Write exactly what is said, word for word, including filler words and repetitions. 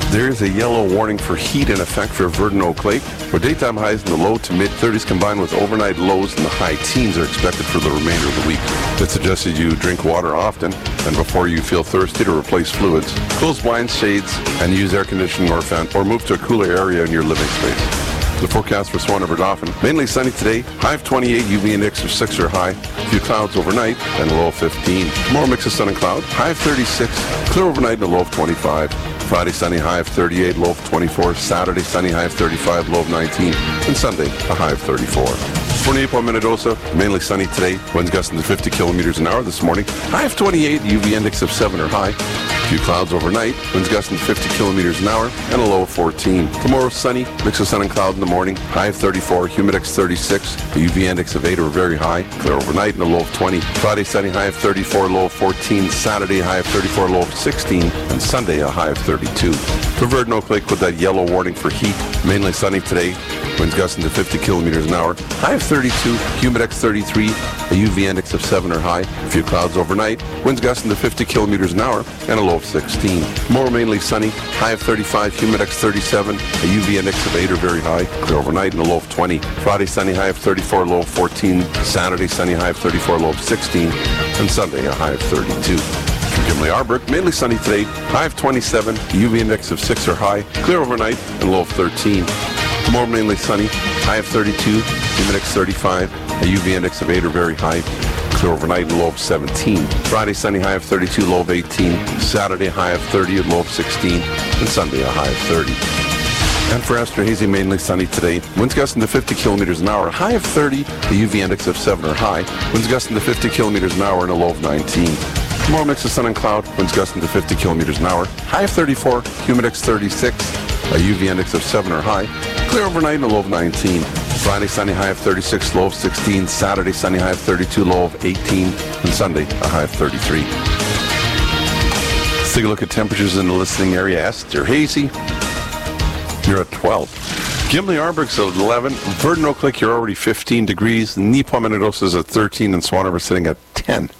There is a yellow warning for heat in effect for Verdun Oak Lake, where daytime highs in the low to mid-thirties combined with overnight lows in the high teens are expected for the remainder of the week. It suggested you drink water often, and before you feel thirsty, to replace fluids. Close blinds, shades, and use air conditioning or fan, or move to a cooler area in your living space. The forecast for Swan River Dauphin, mainly sunny today, high of twenty-eight, U V index of six or high, a few clouds overnight, and a low of fifteen. Tomorrow mix of sun and cloud, high of thirty-six, clear overnight and a low of twenty-five. Friday sunny, high of thirty-eight, low of twenty-four. Saturday sunny, high of thirty-five, low of nineteen. And Sunday, a high of thirty-four. For Naples, Minnedosa, mainly sunny today, winds gusting to fifty kilometers an hour this morning, high of twenty-eight, U V index of seven or high. A few clouds overnight, winds gusting to fifty kilometers an hour, and a low of fourteen. Tomorrow sunny, mix of sun and cloud in the morning, high of thirty-four, humidex thirty-six, a U V index of eight or very high, clear overnight and a low of twenty. Friday sunny, high of thirty-four, low of fourteen. Saturday high of thirty-four, low of sixteen, and Sunday a high of thirty-two. For Verdun Oak Lake with that yellow warning for heat, mainly sunny today, winds gusting to fifty kilometers an hour, high of thirty-two, humidex thirty-three, a U V index of seven or high, a few clouds overnight, winds gusting to fifty kilometers an hour, and a low of sixteen. Tomorrow mainly sunny, high of thirty-five, humidex thirty-seven, a U V index of eight or very high, clear overnight and a low of twenty. Friday sunny, high of thirty-four, low of fourteen. Saturday sunny, high of thirty-four, low of sixteen, and Sunday a high of thirty-two. Gimli Arbrook, mainly sunny today, high of twenty-seven, U V index of six or high, clear overnight and low of thirteen. Tomorrow mainly sunny, high of thirty-two, humidex thirty-five, a U V index of eight or very high, clear overnight and low of seventeen. Friday sunny, high of thirty-two, low of eighteen. Saturday high of thirty and low of sixteen, and Sunday a high of thirty. And for Esterhazy, mainly sunny today, winds gusting to fifty kilometers an hour, high of thirty, a U V index of seven or high, winds gusting to fifty kilometers an hour and a low of nineteen. Tomorrow mix of sun and cloud, winds gusting to fifty kilometers an hour, high of thirty-four, humidex thirty-six, a U V index of seven or high, clear overnight and a low of nineteen. Friday sunny, high of thirty-six, low of sixteen. Saturday sunny, high of thirty-two, low of eighteen. And Sunday a high of thirty-three. Let's take a look at temperatures in the listening area. Esterhazy, you're at twelve. Gimli Arbrook's at eleven. Verdun Oak Lake, you're already fifteen degrees. Naples, Minnedosa is at thirteen, and Swan River sitting at ten.